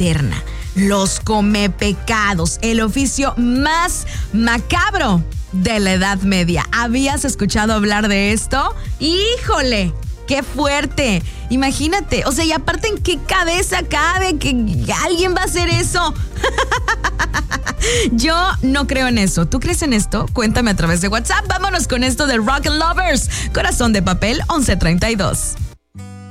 eterna. Los comepecados, el oficio más macabro de la Edad Media. ¿Habías escuchado hablar de esto? ¡Híjole! ¡Qué fuerte! Imagínate, o sea, y aparte, ¿en qué cabeza cabe que alguien va a hacer eso? Yo no creo en eso. ¿Tú crees en esto? Cuéntame a través de WhatsApp. Vámonos con esto de Rock and Lovers. Corazón de papel 1132.